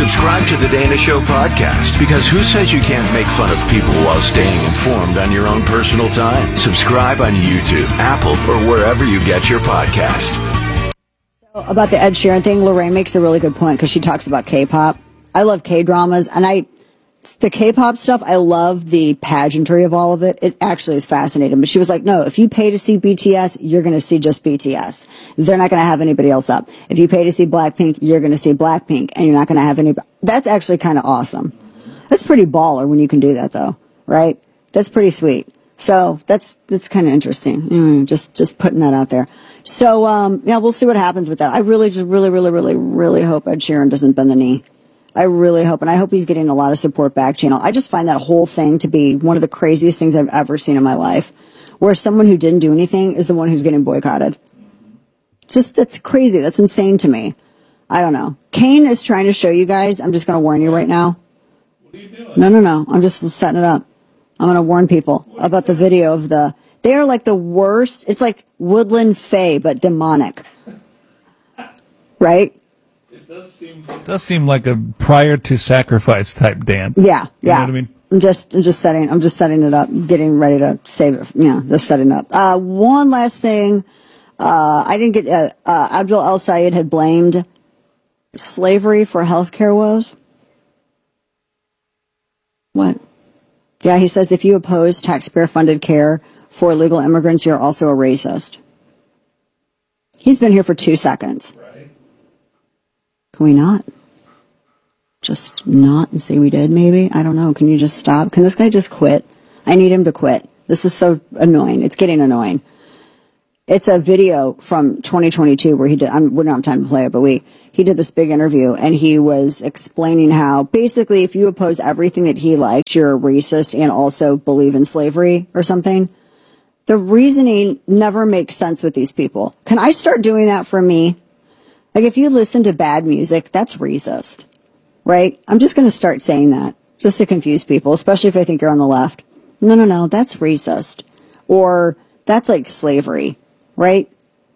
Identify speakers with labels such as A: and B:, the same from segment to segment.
A: Subscribe to the Dana Show podcast, because who says you can't make fun of people while staying informed on your own personal time? Subscribe on YouTube, Apple, or wherever you get your podcast.
B: About the Ed Sheeran thing, Lorraine makes a really good point because she talks about K-pop. I love K-dramas, and the K-pop stuff, I love the pageantry of all of it. It actually is fascinating. But she was like, no, if you pay to see BTS, you're going to see just BTS. They're not going to have anybody else up. If you pay to see Blackpink, you're going to see Blackpink, and you're not going to have anybody. That's actually kind of awesome. That's pretty baller when you can do that, though, right? That's pretty sweet. So that's kind of interesting. Just putting that out there. So, yeah, we'll see what happens with that. I really hope Ed Sheeran doesn't bend the knee. I really hope, and I hope he's getting a lot of support back channel. I just find that whole thing to be one of the craziest things I've ever seen in my life, where someone who didn't do anything is the one who's getting boycotted. That's crazy. That's insane to me. I don't know. Kane is trying to show you guys. I'm just going to warn you right now.
C: What are you doing?
B: No. I'm just setting it up. I'm going to warn people about the video of they are like the worst. It's like Woodland Fae, but demonic. Right?
C: It does seem like a prior to sacrifice type dance.
B: Yeah.
C: You know what I mean?
B: I'm just setting it up, getting ready to save it. Just setting it up. One last thing. I didn't get, Abdul El Sayed had blamed slavery for healthcare woes. What? Yeah, he says if you oppose taxpayer-funded care for illegal immigrants, you're also a racist. He's been here for 2 seconds.
C: Right.
B: Can we not? Just not and say we did, maybe? I don't know. Can you just stop? Can this guy just quit? I need him to quit. This is so annoying. It's getting annoying. It's a video from 2022 where we don't have time to play it, but he did this big interview, and he was explaining how basically if you oppose everything that he likes, you're a racist and also believe in slavery or something. The reasoning never makes sense with these people. Can I start doing that for me? Like, if you listen to bad music, that's racist, right? I'm just going to start saying that just to confuse people, especially if I think you're on the left. No, that's racist. Or that's like slavery, right?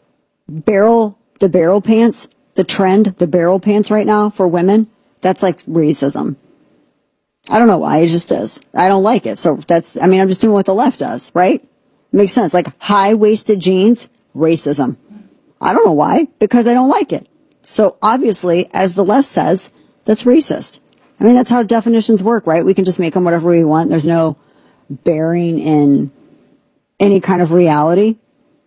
B: The barrel pants, the trend, the barrel pants right now for women, that's like racism. I don't know why, it just is. I don't like it. So I'm just doing what the left does, right? Makes sense. Like high-waisted jeans, racism. I don't know why, because I don't like it. So obviously, as the left says, that's racist. I mean, that's how definitions work, right? We can just make them whatever we want. There's no bearing in any kind of reality.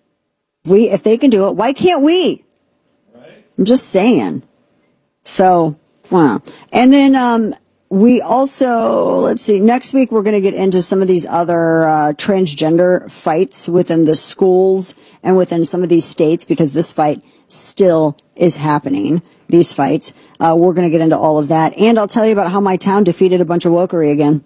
B: If they can do it, why can't we?
C: Right.
B: I'm just saying. So, wow. And then, we also, let's see, next week we're going to get into some of these other transgender fights within the schools and within some of these states, because this fight still is happening, these fights. We're going to get into all of that. And I'll tell you about how my town defeated a bunch of wokery again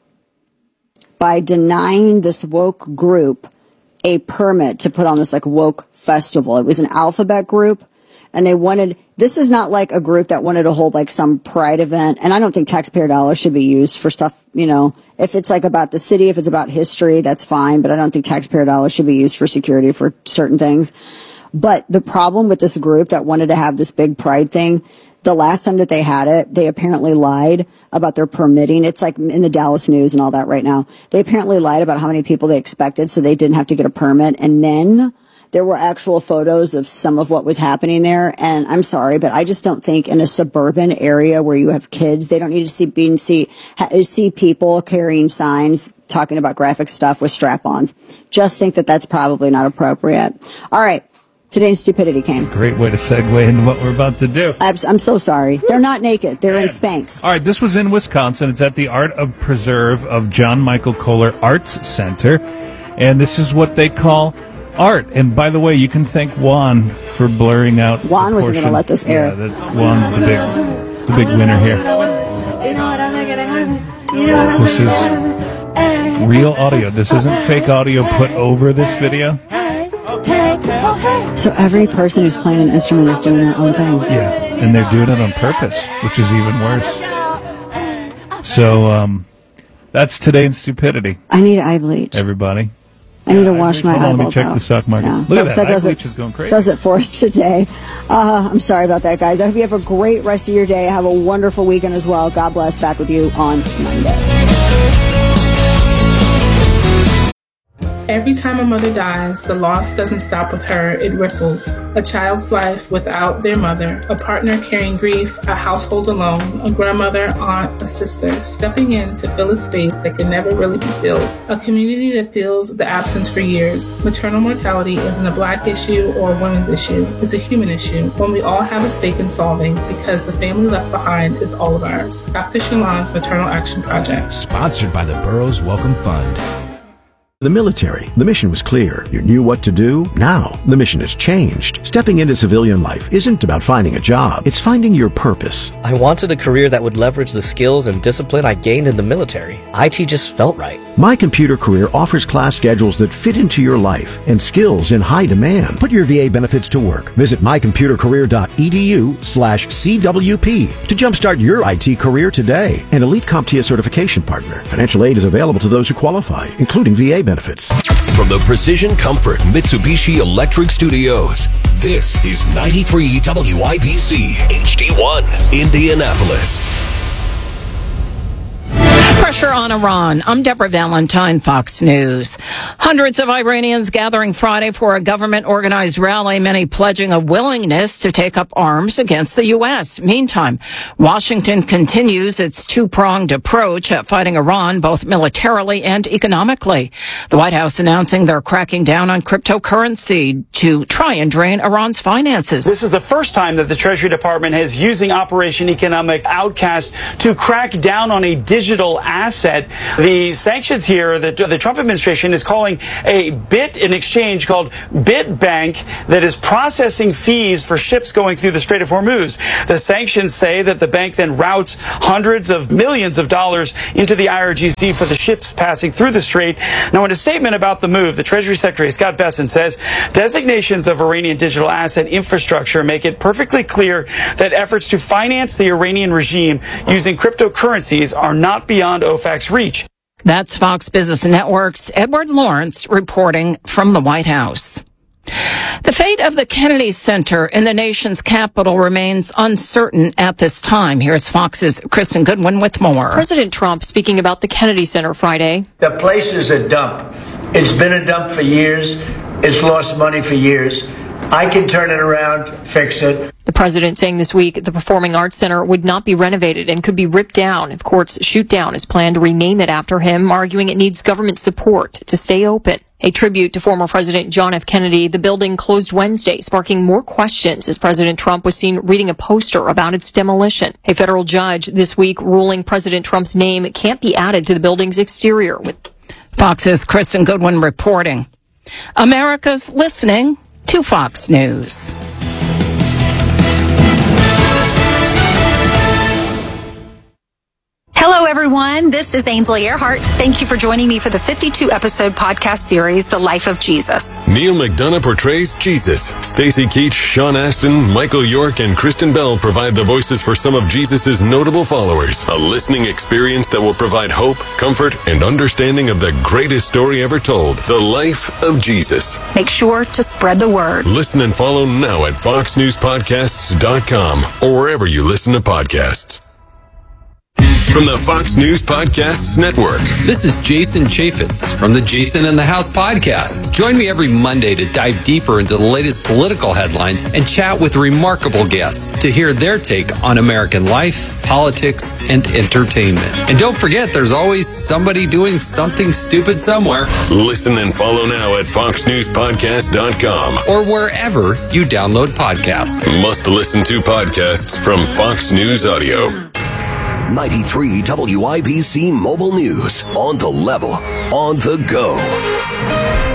B: by denying this woke group a permit to put on this like woke festival. It was an alphabet group. And this is not like a group that wanted to hold like some pride event. And I don't think taxpayer dollars should be used for stuff, if it's like about the city, if it's about history, that's fine. But I don't think taxpayer dollars should be used for security for certain things. But the problem with this group that wanted to have this big pride thing, the last time that they had it, they apparently lied about their permitting. It's like in the Dallas News and all that right now. They apparently lied about how many people they expected, so they didn't have to get a permit. And then there were actual photos of some of what was happening there. And I'm sorry, but I just don't think in a suburban area where you have kids, they don't need to see people carrying signs talking about graphic stuff with strap-ons. Just think that that's probably not appropriate. All right. Today's stupidity came.
C: Great way to segue into what we're about to do.
B: I'm so sorry. They're not naked. They're in Spanx.
C: All right, this was in Wisconsin. It's at the Art of Preserve of John Michael Kohler Arts Center. And this is what they call art. And by the way, you can thank Juan for blurring out
B: Juan wasn't going to let this air.
C: Yeah, Juan's the big winner here. This is real audio. This isn't fake audio put over this video.
B: So every person who's playing an instrument is doing their own thing.
C: Yeah, and they're doing it on purpose, which is even worse. So, that's Today in Stupidity.
B: I need eye bleach.
C: Everybody.
B: I need to wash my eyeballs out.
C: Let me check the stock market.
B: Yeah.
C: Look at that. Eye bleach is going crazy.
B: Does it for us today. I'm sorry about that, guys. I hope you have a great rest of your day. Have a wonderful weekend as well. God bless. Back with you on Monday.
D: Every time a mother dies, the loss doesn't stop with her, it ripples. A child's life without their mother, a partner carrying grief, a household alone, a grandmother, aunt, a sister, stepping in to fill a space that can never really be filled. A community that feels the absence for years. Maternal mortality isn't a Black issue or a women's issue. It's a human issue, one we all have a stake in solving because the family left behind is all of ours. Dr. Shalon's Maternal Action Project.
E: Sponsored by the Burroughs Welcome Fund.
A: The military, the mission was clear. You knew what to do. Now, the mission has changed. Stepping into civilian life isn't about finding a job. It's finding your purpose.
F: I wanted a career that would leverage the skills and discipline I gained in the military. IT just felt right.
A: My Computer Career offers class schedules that fit into your life and skills in high demand.
E: Put your VA benefits to work. Visit mycomputercareer.edu/CWP
A: to jumpstart your IT career today. An Elite CompTIA certification partner. Financial aid is available to those who qualify, including VA benefits.
E: From the Precision Comfort Mitsubishi Electric Studios, this is 93 WIBC HD1, Indianapolis.
G: Pressure on Iran. I'm Deborah Valentine, Fox News. Hundreds of Iranians gathering Friday for a government-organized rally, many pledging a willingness to take up arms against the U.S. Meantime, Washington continues its two-pronged approach at fighting Iran, both militarily and economically. The White House announcing they're cracking down on cryptocurrency to try and drain Iran's finances.
H: This is the first time that the Treasury Department is using Operation Economic Outcast to crack down on a digital asset. The sanctions here that the Trump administration is calling an exchange called BitBank that is processing fees for ships going through the Strait of Hormuz. The sanctions say that the bank then routes hundreds of millions of dollars into the IRGC for the ships passing through the strait. Now, in a statement about the move, the Treasury Secretary Scott Bessent says designations of Iranian digital asset infrastructure make it perfectly clear that efforts to finance the Iranian regime using cryptocurrencies are not beyond OFAC's reach.
G: That's Fox Business Network's Edward Lawrence reporting from the White House. The fate of the Kennedy Center in the nation's capital remains uncertain at this time. Here's Fox's Kristen Goodwin with more.
I: President Trump speaking about the Kennedy Center Friday.
J: The place is a dump. It's been a dump for years. It's lost money for years. I can turn it around, fix it.
I: The president saying this week the Performing Arts Center would not be renovated and could be ripped down if courts shoot down his plan to rename it after him, arguing it needs government support to stay open. A tribute to former President John F. Kennedy, the building closed Wednesday, sparking more questions as President Trump was seen reading a poster about its demolition. A federal judge this week ruling President Trump's name can't be added to the building's exterior.
G: Fox's Kristen Goodwin reporting. America's listening to Fox News.
K: Hello, everyone. This is Ainsley Earhart. Thank you for joining me for the 52-episode podcast series, The Life of Jesus.
L: Neil McDonough portrays Jesus. Stacey Keach, Sean Astin, Michael York, and Kristen Bell provide the voices for some of Jesus' notable followers. A listening experience that will provide hope, comfort, and understanding of the greatest story ever told, The Life of Jesus.
K: Make sure to spread the word.
L: Listen and follow now at foxnewspodcasts.com or wherever you listen to podcasts. From the Fox News Podcasts Network.
M: This is Jason Chaffetz from the Jason in the House podcast. Join me every Monday to dive deeper into the latest political headlines and chat with remarkable guests to hear their take on American life, politics, and entertainment. And don't forget, there's always somebody doing something stupid somewhere.
L: Listen and follow now at foxnewspodcast.com
M: or wherever you download podcasts.
L: Must listen to podcasts from Fox News Audio.
E: 93 WIBC Mobile News. On the level, on the go.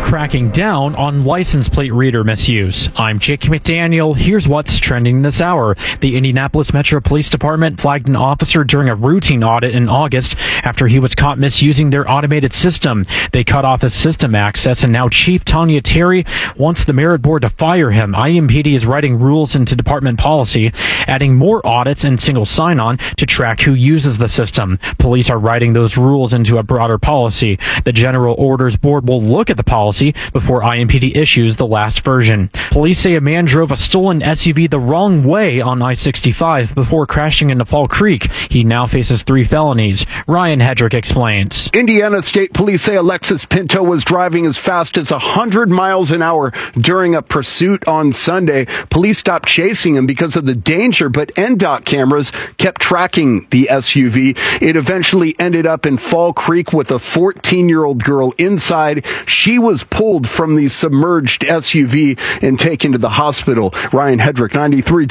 N: cracking down on license plate reader misuse. I'm Jake McDaniel. Here's what's trending this hour. The Indianapolis Metro Police Department flagged an officer during a routine audit in August after he was caught misusing their automated system. They cut off his system access, and now Chief Tanya Terry wants the merit board to fire him. IMPD is writing rules into department policy, adding more audits and single sign-on to track who uses the system. Police are writing those rules into a broader policy. The General Orders Board will look at the policy before IMPD issues the last version. Police say a man drove a stolen SUV the wrong way on I-65 before crashing into Fall Creek. He now faces 3 felonies. Ryan Hedrick explains.
O: Indiana State Police say Alexis Pinto was driving as fast as 100 miles an hour during a pursuit on Sunday. Police stopped chasing him because of the danger, but NDOT cameras kept tracking the SUV. It eventually ended up in Fall Creek with a 14-year-old girl inside. She was pulled from the submerged SUV and taken to the hospital. Ryan Hedrick, 93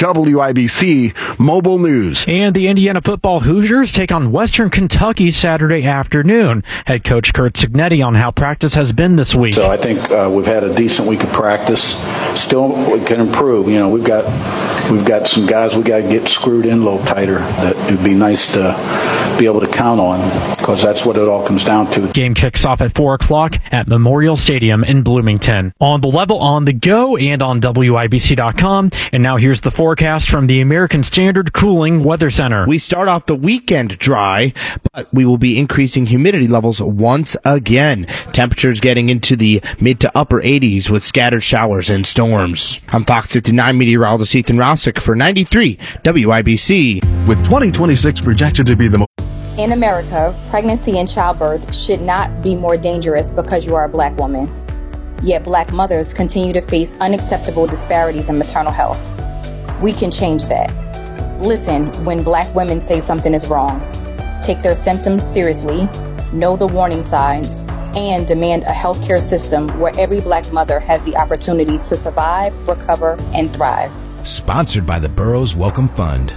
O: WIBC Mobile News.
N: And the Indiana football Hoosiers take on Western Kentucky Saturday afternoon. Head coach Kurt Cignetti on how practice has been this week.
P: So I think we've had a decent week of practice. Still, we can improve. You know, we've got some guys we got to get screwed in a little tighter. That it'd be nice to be able to count on, because that's what it all comes down to.
N: Game kicks off at 4 o'clock at Memorial Stadium in Bloomington. On the level, on the go, and on WIBC.com. And now here's the forecast from the American Standard Cooling Weather Center.
Q: We start off the weekend dry, but we will be increasing humidity levels once again. Temperatures getting into the mid to upper 80s with scattered showers and storms. I'm Fox 59 meteorologist Ethan Rossick for 93 WIBC.
R: With 2026 projected to be the
S: In America, pregnancy and childbirth should not be more dangerous because you are a black woman. Yet black mothers continue to face unacceptable disparities in maternal health. We can change that. Listen when black women say something is wrong. Take their symptoms seriously, know the warning signs, and demand a healthcare system where every black mother has the opportunity to survive, recover, and thrive.
T: Sponsored by the Burroughs Welcome Fund.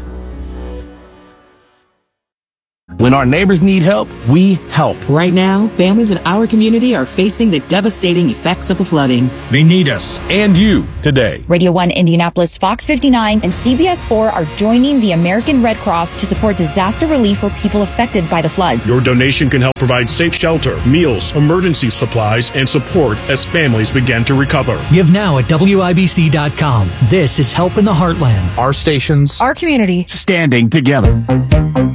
U: When our neighbors need help, we help.
V: Right now, families in our community are facing the devastating effects of the flooding.
T: They need us and you today.
W: Radio 1 Indianapolis, Fox 59, and CBS 4 are joining the American Red Cross to support disaster relief for people affected by the floods.
X: Your donation can help provide safe shelter, meals, emergency supplies, and support as families begin to recover.
Y: Give now at WIBC.com. This is Help in the Heartland.
T: Our stations,
W: our community,
T: standing together.